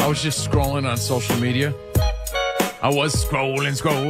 was just scrolling on social media. I was scrolling.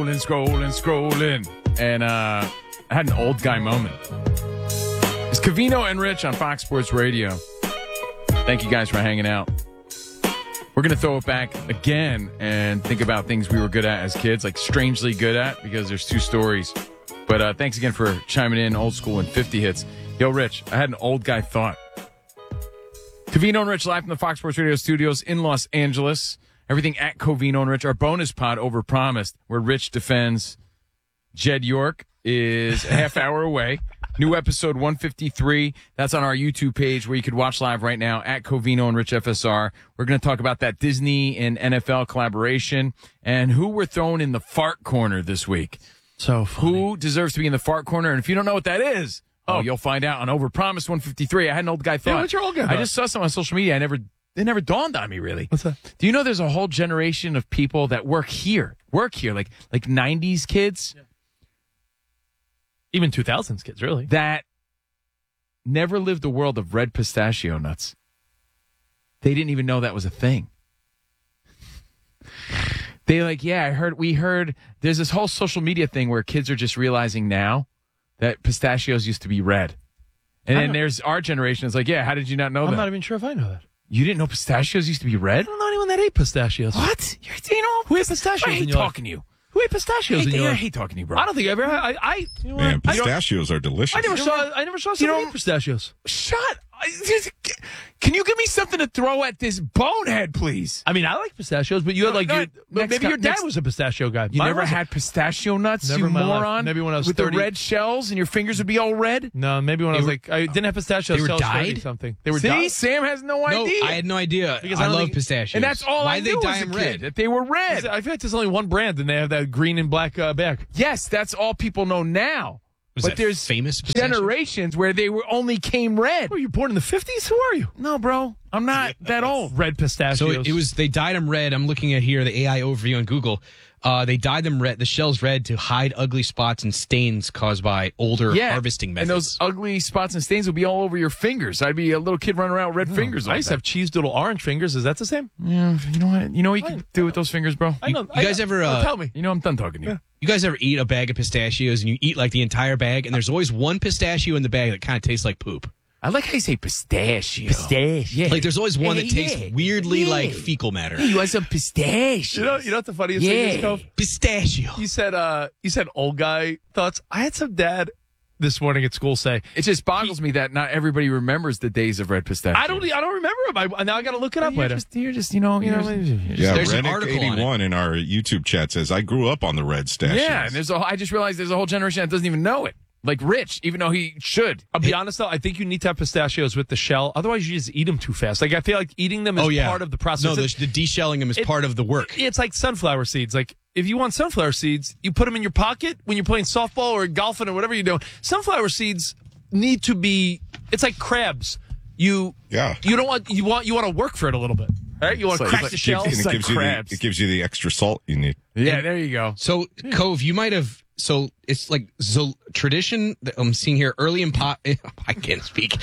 And I had an old guy moment. It's Covino and Rich on Fox Sports Radio. Thank you guys for hanging out. We're going to throw it back again and think about things we were good at as kids, like strangely good at, because there's two stories. But thanks again for chiming in, old school and 50 hits. Yo, Rich, I had an old guy thought. Covino and Rich live from the Fox Sports Radio studios in Los Angeles. Everything at Covino and Rich. Our bonus pod, Overpromised, where Rich defends Jed York, is a half hour away. New episode 153. That's on our YouTube page where you could watch live right now at Covino and Rich FSR. We're going to talk about that Disney and NFL collaboration and who we're throwing in the fart corner this week. So funny. Who deserves to be in the fart corner? And if you don't know what that is, you'll find out on Overpromised 153. I had an old guy thought. Yeah, what's your old guy thought? I just saw something on social media. It never dawned on me, really. What's that? Do you know there's a whole generation of people that work here, like 90s kids? Yeah. Even 2000s kids, really. That never lived the world of red pistachio nuts. They didn't even know that was a thing. They we heard there's this whole social media thing where kids are just realizing now that pistachios used to be red. And then there's our generation. It's like, yeah, how did you not know that? I'm not even sure if I know that. You didn't know pistachios used to be red? I don't know anyone that ate pistachios. What? Who ate pistachios? I hate talking to you. Who ate pistachios in your life? I hate talking to you, bro. I don't think I ever had. You know what? Man, pistachios are delicious. I never saw someone eat pistachios. Shut. Can you give me something to throw at this bonehead, please? I mean, I like pistachios, but you had maybe your dad was a pistachio guy. You never had pistachio nuts, never you in my life. moron? Maybe when I was with 30. the red shells and your fingers would be all red? No, maybe when I didn't have pistachios. They were shells, dyed? something. They were See, dyed. Sam has no idea. No, I had no idea. Because I I don't love think- pistachios. And that's all Why I they knew dye as a them kid, red? that they were red. I feel like there's only one brand, and they have that green and black back. Yes, that's all people know now. Was but that there's famous pistachios? generations where they only came red. Were you born in the 50s? Who are you? No, bro. I'm not that old. Red pistachios. So they dyed them red. I'm looking at here the AI overview on Google. They dyed them red, the shells red, to hide ugly spots and stains caused by older harvesting methods. And those ugly spots and stains would be all over your fingers. I'd be a little kid running around with red fingers. I used to have cheese doodle orange fingers. Is that the same? Yeah, you know what? You know what you can do with those fingers, bro? I know. You guys ever? Tell me. You know I'm done talking to you. Yeah. You guys ever eat a bag of pistachios and you eat like the entire bag, and there's always one pistachio in the bag that kind of tastes like poop? I like how you say pistachio. Pistachio. Yeah. Like there's always one that Yeah, tastes yeah. weirdly Yeah. like fecal matter. Hey, you want some pistachio? You know what the funniest thing is, Cove? Pistachio. You said old guy thoughts. I had some dad this morning at school say It just boggles me that not everybody remembers the days of red pistachio. I don't remember him. Now I got to look it up You're later. you're just, you know. Yeah, There's an article on Rennick81 in our YouTube chat says, I grew up on the red pistachios. Yeah, and I just realized there's a whole generation that doesn't even know it. Like Rich, even though he should. I'll be honest though. I think you need to have pistachios with the shell. Otherwise, you just eat them too fast. Like I feel like eating them is part of the process. No, the deshelling them is part of the work. It's like sunflower seeds. Like if you want sunflower seeds, you put them in your pocket when you're playing softball or golfing or whatever you're doing. Sunflower seeds need to be. It's like crabs. You don't want you want to work for it a little bit. Right? You want to crack the shell. And It's like it gives you the extra salt you need. Yeah, there you go. So, Cove, you might have. So it's like tradition that I'm seeing here. Early I can't speak.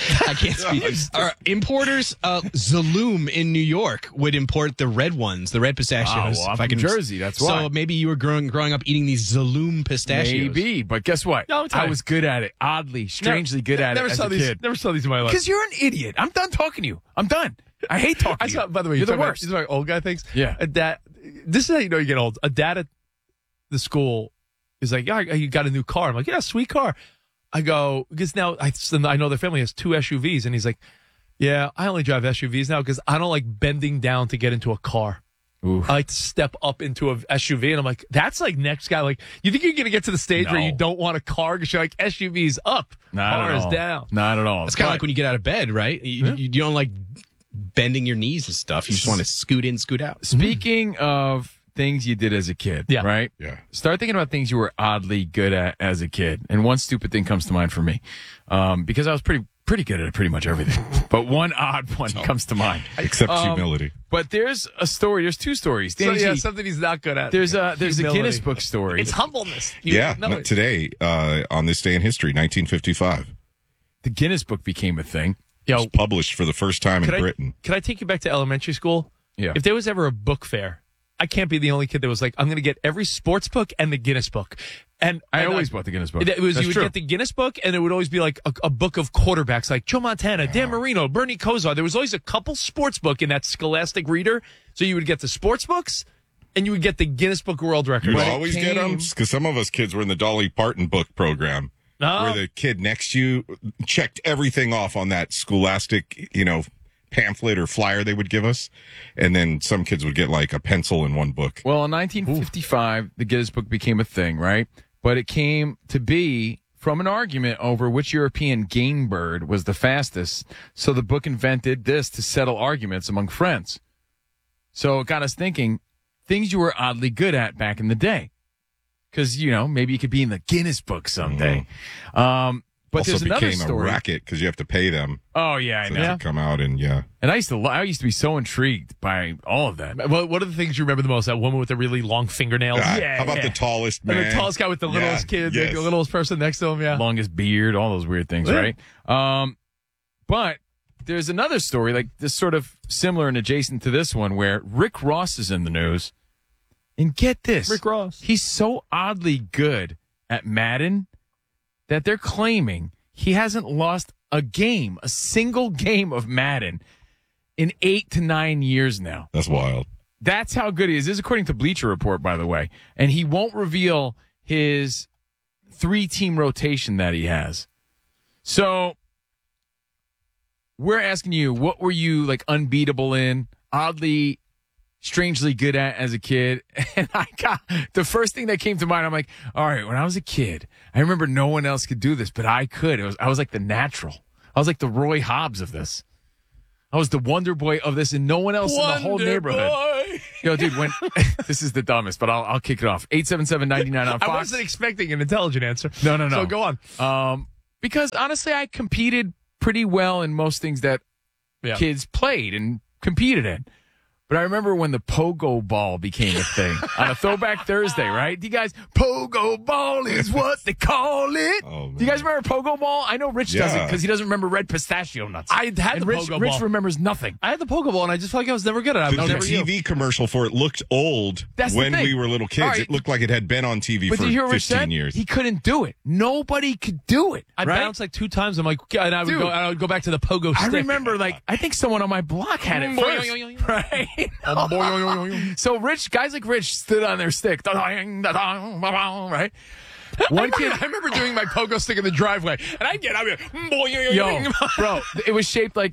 Importers, Zaloom in New York would import the red ones, the red pistachios. Oh, well, I'm from Jersey. That's why. So maybe you were growing up eating these Zaloom pistachios. Maybe, but guess what? No, I was good at it. Oddly, strangely good at it as a kid. Never saw these in my life. Because you're an idiot. I'm done talking to you. I'm done. I hate talking to you. By the way, you're the talking worst. These are my old guy things. Yeah. A dad. This is how you know you get old. A dad at the school is like, yeah, you got a new car. I'm like, yeah, sweet car. I go, because now I know their family has 2 SUVs. And he's like, yeah, I only drive SUVs now because I don't like bending down to get into a car. Oof. I like to step up into a SUV. And I'm like, that's like next guy. Like, you think you're going to get to the stage where you don't want a car because you're like, SUVs up, cars down. Not at all. It's kind of like when you get out of bed, right? You don't like bending your knees and stuff. You just want to scoot in, scoot out. Speaking of things you did as a kid, right? Yeah. Start thinking about things you were oddly good at as a kid. And one stupid thing comes to mind for me, because I was pretty good at pretty much everything. But one odd one comes to mind. Except humility. But there's a story. There's 2 stories. So, Danny G, something he's not good at. there's a Humility. Guinness Book story. It's humbleness. Today, on this day in history, 1955. The Guinness Book became a thing. Yo, It was published for the first time in Britain. Can I take you back to elementary school? Yeah. If there was ever a book fair, I can't be the only kid that was like, I'm going to get every sports book and the Guinness book. And I always bought the Guinness book. It was, That's you would true. get the Guinness book, and it would always be like a book of quarterbacks, like Joe Montana, Dan Marino, Bernie Kosar. There was always a couple sports book in that Scholastic Reader. So you would get the sports books, and you would get the Guinness Book of World Records. You'd always get them because some of us kids were in the Dolly Parton book program, where the kid next to you checked everything off on that Scholastic, pamphlet or flyer they would give us, and then some kids would get like a pencil in one book. Well, in 1955, the Guinness Book became a thing, right? But it came to be from an argument over which European game bird was the fastest. So the book invented this to settle arguments among friends. So it got us thinking things you were oddly good at back in the day. Because, maybe you could be in the Guinness Book someday. But also there's another became story. a racket because you have to pay them. Oh, yeah, I So know. they could come out and And I used to be so intrigued by all of that. What are the things you remember the most? That woman with the really long fingernails? How about the tallest man? And the tallest guy with the littlest kid, yes. the littlest person next to him, yeah. Longest beard, all those weird things, Yeah. right? But there's another story, like this sort of similar and adjacent to this one, where Rick Ross is in the news. And get this. Rick Ross. He's so oddly good at Madden that they're claiming he hasn't lost a single game of Madden in 8 to 9 years now. That's wild. That's how good he is. This is according to Bleacher Report, by the way. And he won't reveal his 3-team rotation that he has. So we're asking you, what were you like unbeatable in, oddly, strangely good at as a kid? And the first thing that came to mind, I'm like, all right, when I was a kid, I remember no one else could do this, but I could. I was like the natural. I was like the Roy Hobbs of this. I was the Wonder Boy of this, and no one else in the whole neighborhood. Yo, dude, this is the dumbest, but I'll kick it off. 877-99 on Fox. I wasn't expecting an intelligent answer. No. So go on. Because honestly, I competed pretty well in most things that kids played and competed in. But I remember when the pogo ball became a thing on a Throwback Thursday, right? Do you guys, pogo ball is what they call it. Oh, do you guys remember pogo ball? I know Rich doesn't because he doesn't remember red pistachio nuts. I had and the Rich, pogo ball. Rich remembers nothing. I had the Pokeball, and I just felt like I was never good at it. I was The never TV commercial for it looked old That's the when thing. we were little kids. All right. It looked like it had been on TV But for did you hear what Rich 15 said? years. He couldn't do it. Nobody could do it. I right? bounced like 2 times. I'm like, and I would Dude. I would go back to the pogo stick. I remember, I think someone on my block had it first. Right? So guys like Rich stood on their stick. Right? I remember doing my pogo stick in the driveway, and I'd be like, Yo, bro, it was shaped like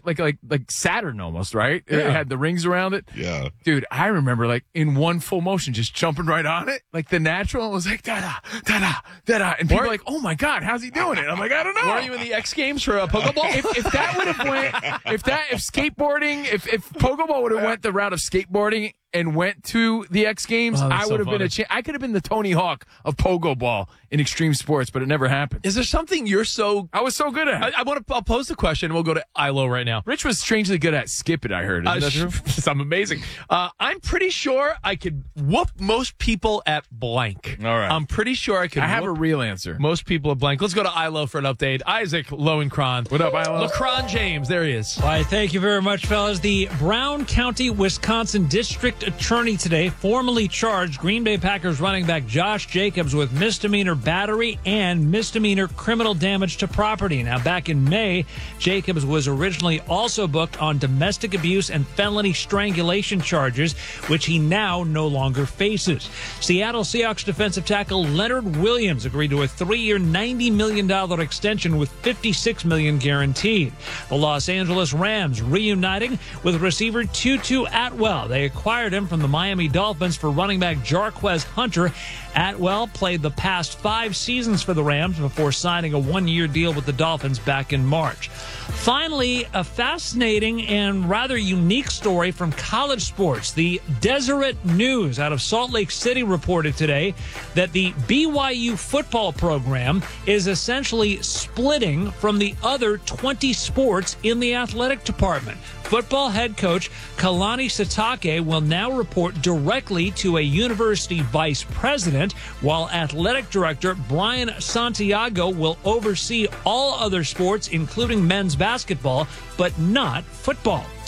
Saturn almost, right? It had the rings around it. Yeah. Dude, I remember in one full motion just jumping right on it. Like the natural, it was like da-da, da-da, da-da. And people were like, oh my God, how's he doing it? I'm like, I don't know. Were you in the X Games for a Pokeball? If that would have if skateboarding, if Pokeball would have went the route of skateboarding and went to the X Games, Oh, I that's would so have been funny. I could have been the Tony Hawk of Pogo Ball in extreme sports, but it never happened. Is there something you're so? I was so good at it. I'll pose the question. We'll go to ILO right now. Rich was strangely good at skip it, I heard. Isn't that true? I'm amazing. I'm pretty sure I could whoop most people at blank. All right. I'm pretty sure I could. I have a whoop real answer. most people at blank. Let's go to ILO for an update. Isaac Lowenkron. What up, ILO? LeCron James. There he is. Why, thank you very much, fellas. The Brown County, Wisconsin District Attorney today formally charged Green Bay Packers running back Josh Jacobs with misdemeanor battery and misdemeanor criminal damage to property. Now, back in May, Jacobs was originally also booked on domestic abuse and felony strangulation charges, which he now no longer faces. Seattle Seahawks defensive tackle Leonard Williams agreed to a 3-year, $90 million extension with $56 million guaranteed. The Los Angeles Rams reuniting with receiver Tutu Atwell. They acquired him from the Miami Dolphins for running back Jarquez Hunter. Atwell played the past 5 seasons for the Rams before signing a 1-year deal with the Dolphins back in March. Finally, a fascinating and rather unique story from college sports. The Deseret News out of Salt Lake City reported today that the BYU football program is essentially splitting from the other 20 sports in the athletic department. Football head coach Kalani Sitake will now report directly to a university vice president, while athletic director Brian Santiago will oversee all other sports, including men's basketball, but not football.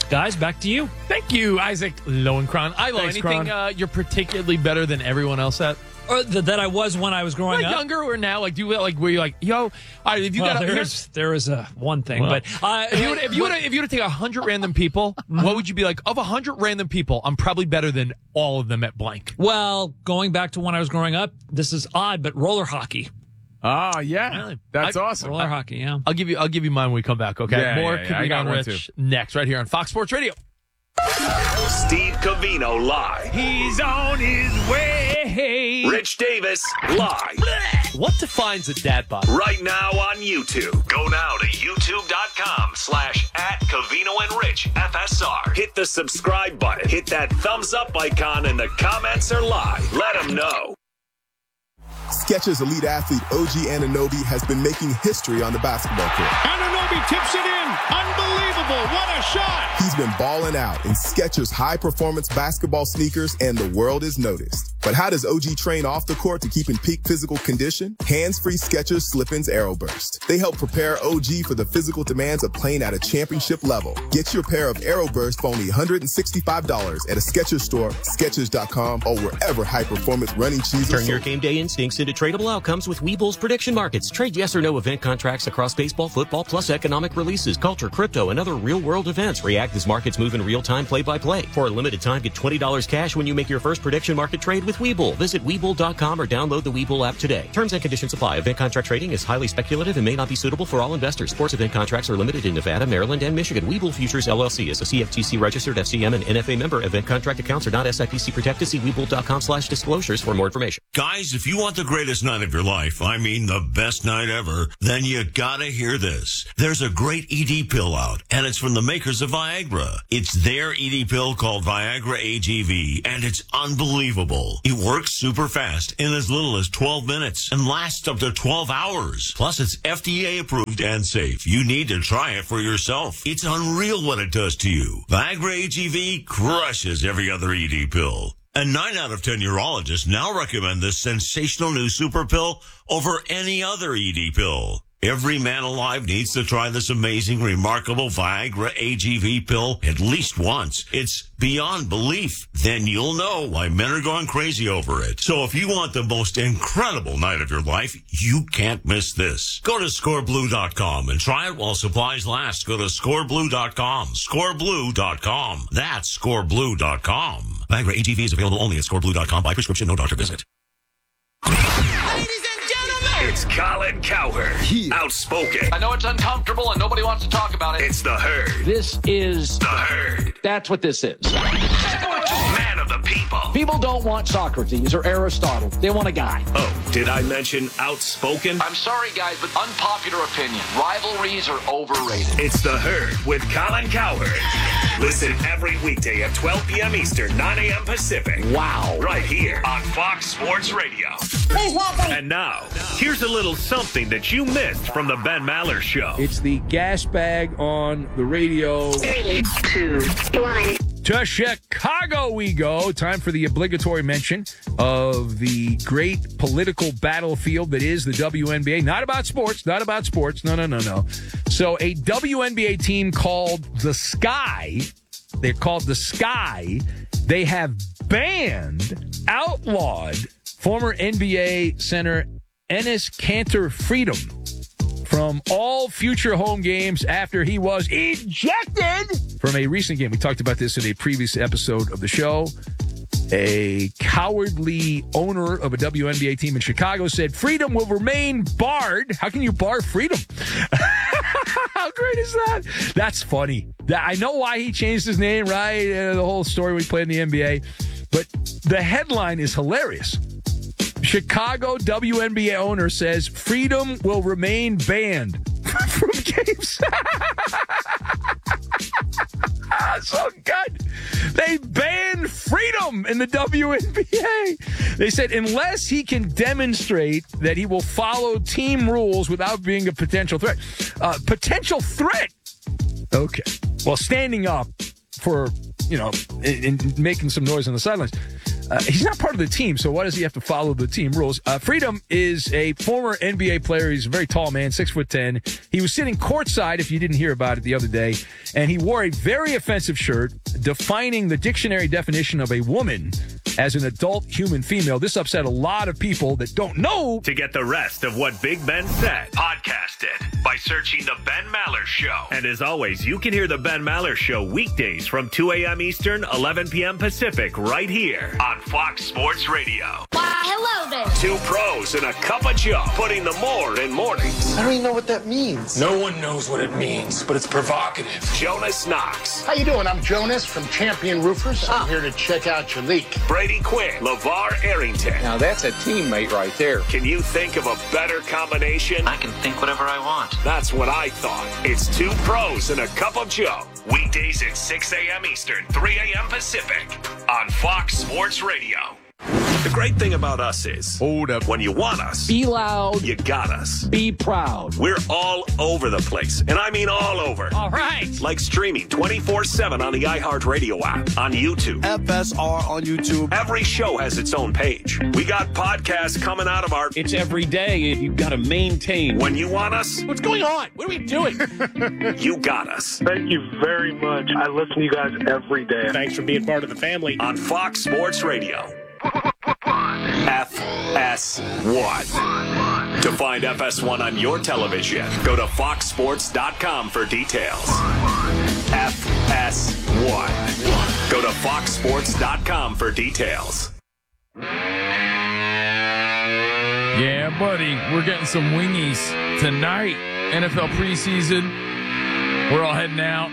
Guys, back to you. Thank you, Isaac Lowenkron. Thanks, anything you're particularly better than everyone else at? Or that I was when I was growing up. Younger or now? Like, do you like? Were you like, yo? All right, if you got there is one thing, but if you were to take 100 random people, what would you be like? Of 100 random people, I'm probably better than all of them at blank. Well, going back to when I was growing up, this is odd, but roller hockey. Oh, yeah. That's awesome. Roller hockey, yeah. I'll give you mine when we come back. Okay, Yeah, more yeah, Covino I got one Rich next, right here on Fox Sports Radio. Steve Covino live. He's on his way. Rich Davis live. What defines a dad bod? Right now on YouTube. Go now to youtube.com/@CovinoandRichFSR. Hit the subscribe button. Hit that thumbs up icon, and the comments are live. Let them know. Skechers elite athlete OG Anunoby has been making history on the basketball court. Anunoby tips it in. Unbelievable. What a shot. He's been balling out in Skechers high-performance basketball sneakers, and the world is noticed. But how does OG train off the court to keep in peak physical condition? Hands-free Skechers Slip-ins Aeroburst. They help prepare OG for the physical demands of playing at a championship level. Get your pair of Aeroburst for only $165 at a Skechers store, Skechers.com, or wherever high-performance running shoes are Turn your sold. game day instincts into tradable outcomes with Webull's prediction markets. Trade yes or no event contracts across baseball, football, plus economic releases, culture, crypto, and other real-world events. React as markets move in real time, play-by-play. For a limited time, get $20 cash when you make your first prediction market trade with Webull. Visit Webull.com or download the Webull app today. Terms and conditions apply. Event contract trading is highly speculative and may not be suitable for all investors. Sports event contracts are limited in Nevada, Maryland, and Michigan. Webull Futures LLC is a CFTC registered FCM and NFA member. Event contract accounts are not SIPC protected. See Webull.com/disclosures for more information. Guys, if you want the greatest night of your life, I mean the best night ever, then you gotta hear this. There's a great ED pill out, and it's from the makers of Viagra. It's their ED pill called Viagra AGV, and it's unbelievable. It works super fast in as little as 12 minutes and lasts up to 12 hours. Plus, it's FDA approved and safe. You need to try it for yourself. It's unreal what it does to you. Viagra AGV crushes every other ED pill. And 9 out of 10 urologists now recommend this sensational new super pill over any other ED pill. Every man alive needs to try this amazing, remarkable Viagra AGV pill at least once. It's beyond belief. Then you'll know why men are going crazy over it. So if you want the most incredible night of your life, you can't miss this. Go to scoreblue.com and try it while supplies last. Go to scoreblue.com. Scoreblue.com. That's scoreblue.com. Viagra AGV is available only at scoreblue.com by prescription, no doctor visit. It's Colin Cowherd. Outspoken. I know it's uncomfortable and nobody wants to talk about it. It's the Herd. This is The Herd. That's what this is. Man of the people. People don't want Socrates or Aristotle. They want a guy. Oh, did I mention outspoken? I'm sorry, guys, but unpopular opinion. Rivalries are overrated. It's The Herd with Colin Cowherd. Listen every weekday at 12 p.m. Eastern, 9 a.m. Pacific. Wow. Right here on Fox Sports Radio. And now, here's a little something that you missed from the Ben Maller Show. It's the gas bag on the radio. 3, 2, 1. To Chicago we go. Time for the obligatory mention of the great political battlefield that is the WNBA. Not about sports. No. So a WNBA team called The Sky. They're called The Sky. They have outlawed former NBA center Enes Kanter Freedom from all future home games after he was ejected from a recent game. We talked about this in a previous episode of the show. A cowardly owner of a WNBA team in Chicago said Freedom will remain barred. How can you bar Freedom? How great is that? That's funny. I know why he changed his name, right? The whole story we played in the NBA. But the headline is hilarious. Chicago WNBA owner says Freedom will remain banned from games. So good. They banned Freedom in the WNBA. They said unless he can demonstrate that he will follow team rules without being a potential threat. Potential threat? Okay. Well, standing up for, in making some noise on the sidelines. He's not part of the team, so why does he have to follow the team rules? Freedom is a former NBA player. He's a very tall man, 6'10". He was sitting courtside, if you didn't hear about it the other day, and he wore a very offensive shirt defining the dictionary definition of a woman as an adult human female. This upset a lot of people that don't know. To get the rest of what Big Ben said, podcast it by searching The Ben Maller Show. And as always, you can hear The Ben Maller Show weekdays from 2 a.m. Eastern, 11 p.m. Pacific, right here on Fox Sports Radio. Why, hello there. Two pros and a cup of Joe, putting the more in mornings. I don't even know what that means. No one knows what it means, but it's provocative. Jonas Knox. How you doing? I'm Jonas from Champion Roofers. I'm here to check out your leak. Brady Quinn. LeVar Arrington. Now that's a teammate right there. Can you think of a better combination? I can think whatever I want. That's what I thought. It's two pros and a cup of Joe. Weekdays at 6 a.m. Eastern, 3 a.m. Pacific on Fox Sports Radio. The great thing about us is, hold up, when you want us, be loud, you got us. Be proud. We're all over the place, and I mean all over. All right. Like streaming 24/7 on the iHeartRadio app, on YouTube. FSR on YouTube. Every show has its own page. We got podcasts coming out of our... It's every day, and you've got to maintain. When you want us... What's going on? What are we doing? You got us. Thank you very much. I listen to you guys every day. Thanks for being part of the family. On Fox Sports Radio. FS1. To find FS1 on your television, go to foxsports.com for details. FS1. Go to foxsports.com for details. Yeah, buddy, we're getting some wingies tonight. NFL preseason. We're all heading out.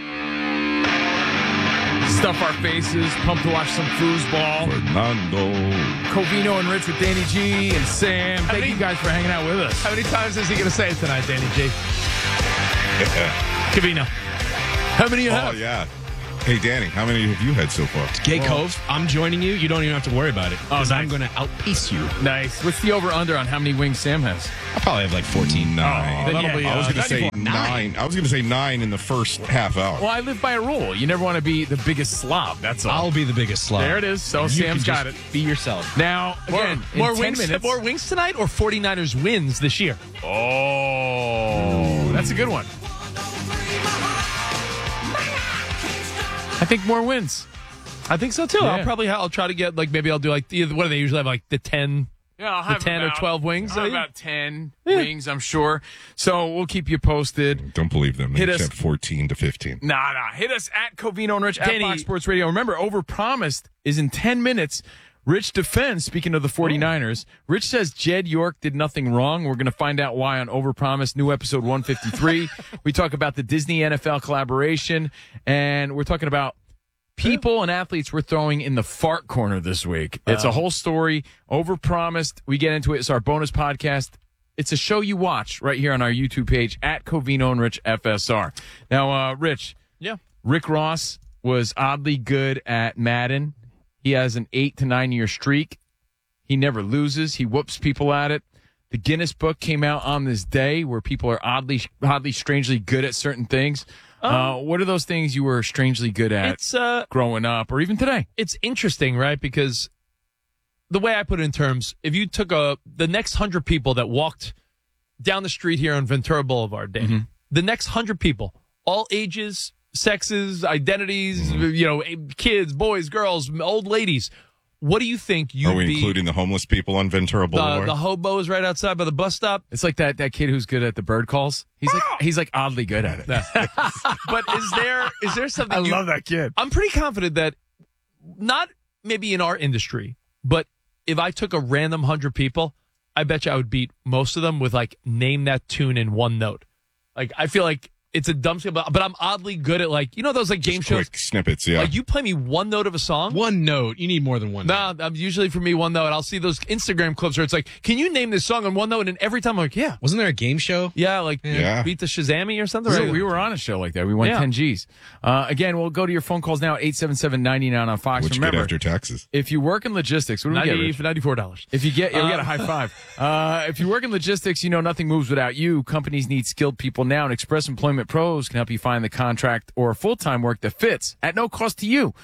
Stuff our faces, pumped to watch some foosball. Fernando. Covino and Rich with Danny G and Sam. Thank you guys for hanging out with us. How many times is he going to say it tonight, Danny G? Covino. How many you have? Oh, yeah. Hey, Danny, how many have you had so far? Gay Cove, I'm joining you. You don't even have to worry about it. Because I'm going to outpace you. Nice. What's the over-under on how many wings Sam has? I'll probably have like 14. Nine. That'll be, I was going to say 9. I was going to say 9 in the first half hour. Well, I live by a rule. You never want to be the biggest slob. That's all. I'll be the biggest slob. There it is. So You Sam's can got just it. Be yourself. Now, again, more in 10 wings, minutes. more wings tonight or 49ers wins this year? Oh, that's a good one. I think more wins. I think so too. Yeah. I'll try to get maybe I'll do what do they usually have, the 10? Yeah, I'll have 10 or 12 wings. I'll have about 10 wings, I'm sure. So we'll keep you posted. Don't believe them. They Hit just us. have 14 to 15. Nah. Hit us at Covino and Rich Danny. at Fox Sports Radio. Remember, Overpromised is in 10 minutes. Rich defends, speaking of the 49ers. Rich says Jed York did nothing wrong. We're going to find out why on Overpromised, new episode 153. We talk about the Disney NFL collaboration, and we're talking about people and athletes we're throwing in the fart corner this week. It's a whole story. Overpromised. We get into it. It's our bonus podcast. It's a show you watch right here on our YouTube page at Covino and Rich FSR. Now, Rich. Yeah. Rick Ross was oddly good at Madden. He has an 8 to 9 year streak. He never loses. He whoops people at it. The Guinness Book came out on this day where people are oddly, strangely good at certain things. What are those things you were strangely good at growing up or even today? It's interesting, right? Because the way I put it in terms, if you took the next 100 people that walked down the street here on Ventura Boulevard, Dave, the next 100 people, all ages, sexes, identities, kids, boys, girls, old ladies, what do you think you'd be? Are we including the homeless people on Ventura Boulevard? The hobos right outside by the bus stop. It's like that kid who's good at the bird calls. He's like oddly good at it. But is there something? I love that kid. I'm pretty confident that not maybe in our industry, but if I took a random 100 people, I bet you I would beat most of them with name that tune in one note. I feel like it's a dumb skill, but I'm oddly good at those game shows. Quick snippets, yeah. You play me one note of a song. One note. You need more than one note. No, usually for me one note. I'll see those Instagram clips where it's can you name this song on one note? And every time I'm like, yeah. Wasn't there a game show? Yeah, Yeah. Beat the Shazammy or something. We were on a show like that. We won 10 G's. Again, we'll go to your phone calls now at 877-99 on Fox. Which Remember, good after taxes. if you work in logistics, what do we get, Rich? $94. If you get, we got a high five. If you work in logistics, nothing moves without you. Companies need skilled people now, and Express Employment Pros can help you find the contract or full-time work that fits at no cost to you.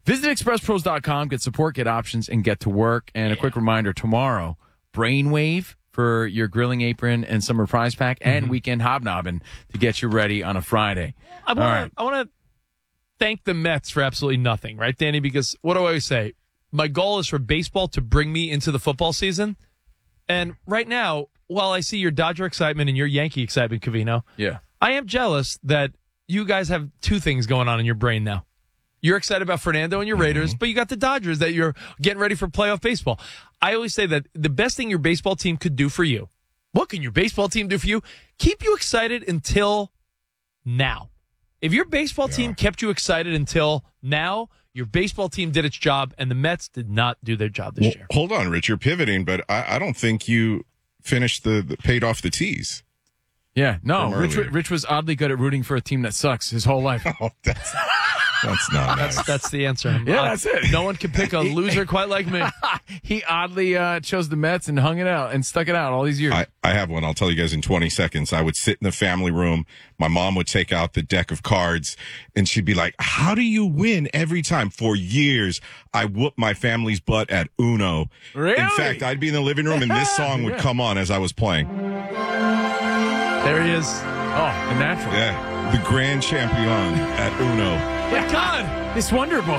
Visit expresspros.com, get support, get options, and get to work. And a quick reminder, tomorrow, Brainwave for your grilling apron and summer prize pack, and weekend hobnobbing to get you ready on a Friday. I want to thank the Mets for absolutely nothing, right, Danny? Because what do I always say? My goal is for baseball to bring me into the football season. And right now, while I see your Dodger excitement and your Yankee excitement, Covino, I am jealous that you guys have two things going on in your brain now. You're excited about Fernando and your Raiders, but you got the Dodgers that you're getting ready for playoff baseball. I always say that the best thing your baseball team could do for you, what can your baseball team do for you? Keep you excited until now. If your baseball team kept you excited until now, your baseball team did its job, and the Mets did not do their job this year. Hold on, Rich. You're pivoting, but I don't think you finished the paid off the tees. Yeah, no. Rich was oddly good at rooting for a team that sucks his whole life. Oh, that's not nice. That's the answer. Yeah, that's it. No one can pick a loser quite like me. He oddly chose the Mets and hung it out and stuck it out all these years. I have one. I'll tell you guys in 20 seconds. I would sit in the family room. My mom would take out the deck of cards, and she'd be like, how do you win every time? For years, I whooped my family's butt at Uno. Really? In fact, I'd be in the living room, and this song would come on as I was playing. There he is. Oh, the natural. Yeah, the grand champion at Uno. My God, this Wonder Boy.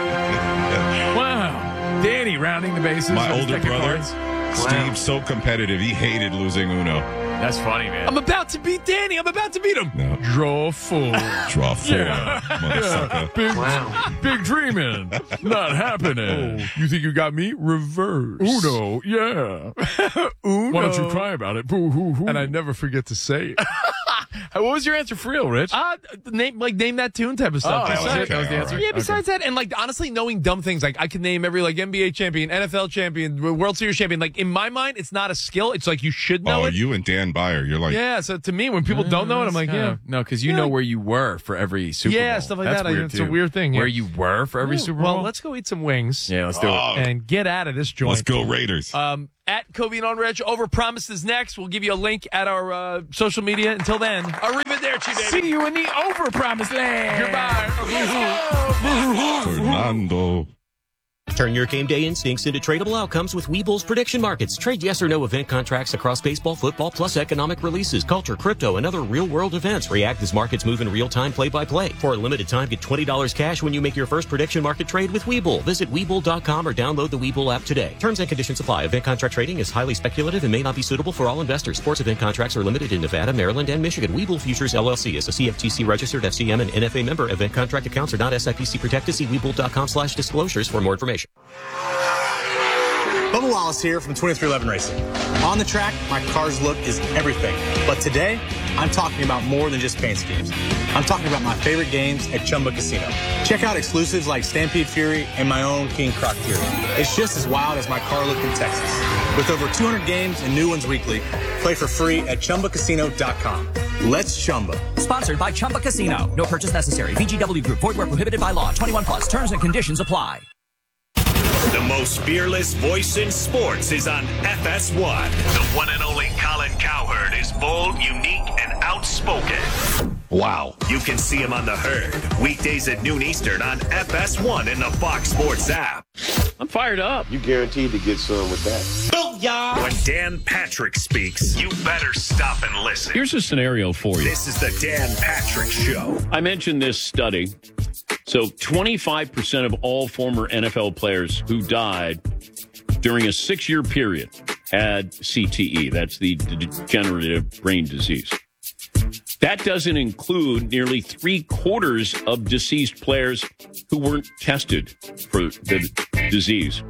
Wow. Danny rounding the bases. My older brother, Steve's so competitive. He hated losing Uno. That's funny, man. I'm about to beat Danny. I'm about to beat him. No. Draw four. Draw four, motherfucker. Big dreaming. Not happening. Oh, you think you got me? Reverse. Uno, yeah. Uno. Why don't you cry about it? Boo-hoo-hoo. And I never forget to say it. What was your answer for real, Rich? Name that tune type of stuff. Oh, that was the answer? Yeah, besides that, and like honestly knowing dumb things, like I can name every like NBA champion, NFL champion, World Series champion. Like in my mind, it's not a skill. It's like you should know it. You and Dan Byer, you're like... Yeah, so to me, when people don't know it, I'm like, No, because you know where you were for every Super Bowl. Yeah, stuff like That's that. Weird It's too. a weird thing. Where you were for every Super Bowl? Well, let's go eat some wings. Yeah, let's do it. And get out of this joint. Let's go Raiders. At Covino and Rich, Overpromise is next. We'll give you a link at our social media. Until then, arrivederci, baby. See you in the Overpromise land. Goodbye. Fernando. Turn your game day instincts into tradable outcomes with Webull's prediction markets. Trade yes or no event contracts across baseball, football, plus economic releases, culture, crypto, and other real-world events. React as markets move in real time, play-by-play. For a limited time, get $20 cash when you make your first prediction market trade with Webull. Visit Webull.com or download the Webull app today. Terms and conditions apply. Event contract trading is highly speculative and may not be suitable for all investors. Sports event contracts are limited in Nevada, Maryland, and Michigan. Webull Futures LLC is a CFTC registered FCM and NFA member. Event contract accounts are not SIPC protected. See Webull.com/disclosures for more information. Bubba Wallace here from 2311 Racing. On the track, my car's look is everything. But today, I'm talking about more than just paint schemes. I'm talking about my favorite games at Chumba Casino. Check out exclusives like Stampede Fury and my own King Croc Fury. It's just as wild as my car look in Texas. With over 200 games and new ones weekly, play for free at ChumbaCasino.com. Let's Chumba. Sponsored by Chumba Casino. No purchase necessary. VGW Group. Void where prohibited by law. 21 plus. Terms and conditions apply. The most fearless voice in sports is on FS1. The one and only Colin Cowherd is bold, unique, and outspoken. Wow. You can see him on The Herd, weekdays at noon Eastern on FS1 and the Fox Sports app. I'm fired up. You guaranteed to get some with that. Booyah! When Dan Patrick speaks, you better stop and listen. Here's a scenario for you. This is the Dan Patrick Show. I mentioned this study. So 25% of all former NFL players who died during a 6-year period had CTE. That's the degenerative brain disease. That doesn't include nearly 3/4 of deceased players who weren't tested for the disease.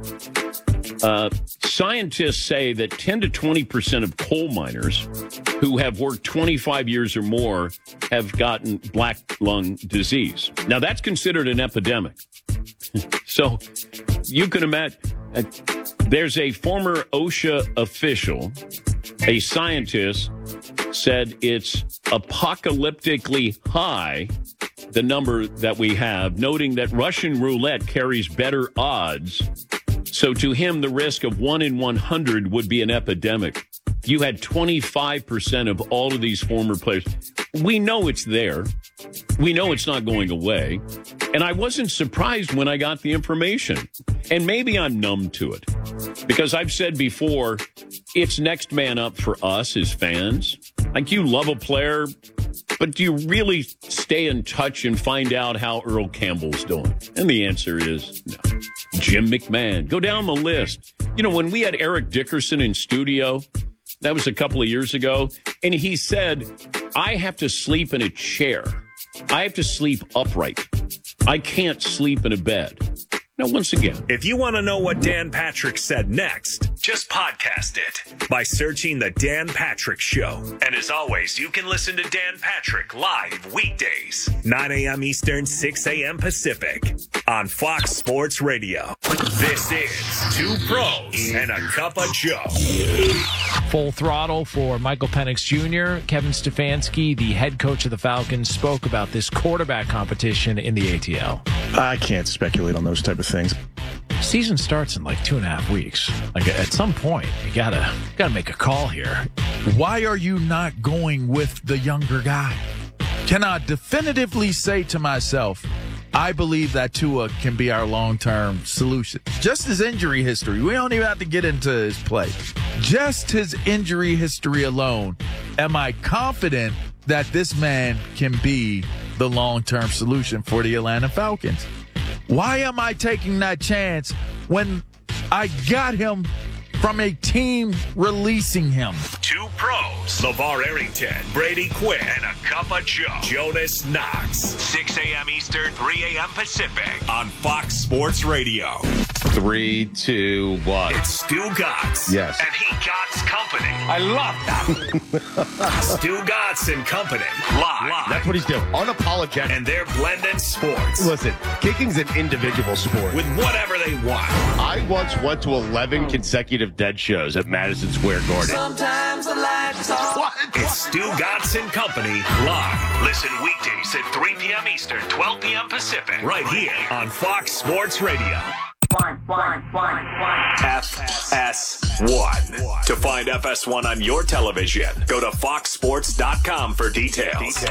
Scientists say that 10 to 20% of coal miners who have worked 25 years or more have gotten black lung disease. Now, that's considered an epidemic. So you can imagine there's a former OSHA official, a scientist, said it's apocalyptically high, the number that we have, noting that Russian roulette carries better odds. So to him, the risk of 1 in 100 would be an epidemic. You had 25% of all of these former players. we know it's there. We know it's not going away. And I wasn't surprised when I got the information. And maybe I'm numb to it. Because I've said before, it's next man up for us as fans. Like, you love a player, but do you really stay in touch and find out how Earl Campbell's doing? And the answer is no. Jim McMahon. Go down the list. You know, when we had Eric Dickerson in studio, that was a couple of years ago, and he said, I have to sleep in a chair. I have to sleep upright. I can't sleep in a bed. Now, once again, if you want to know what Dan Patrick said next, just podcast it by searching The Dan Patrick Show. And as always, you can listen to Dan Patrick live weekdays, 9 a.m. Eastern, 6 a.m. Pacific on Fox Sports Radio. This is Two Pros and a Cup of Joe. Full throttle for Michael Penix Jr. Kevin Stefanski, the head coach of the Falcons, spoke about this quarterback competition in the ATL. I can't speculate on those type of things. Season starts in like 2.5 weeks. Like, at some point, you gotta make a call here. Why are you not going with the younger guy? Can I definitively say to myself, I believe that Tua can be our long-term solution? Just his injury history. We don't even have to get into his play. Just his injury history alone. Am I confident that this man can be the long-term solution for the Atlanta Falcons? Why am I taking that chance when I got him from a team releasing him? Two Pros, LeVar Arrington, Brady Quinn, and a Cup of Joe, Jonas Knox. 6 a.m. Eastern, 3 a.m. Pacific on Fox Sports Radio. 3, 2, 1. It's Stu Gatz. Yes. And he Gatz Company. I love that. Stu Gatz and Company. Live. That's what he's doing. Unapologetic. And they're blending sports. Listen, kicking's an individual sport. With whatever they want. I once went to 11 consecutive Dead shows at Madison Square Garden. Sometimes the lights off. What? It's Stu Gatz and Company live. Listen weekdays at 3 p.m. Eastern, 12 p.m. Pacific. Right here on Fox Sports Radio. FS1. To find FS1 on your television, go to foxsports.com for details.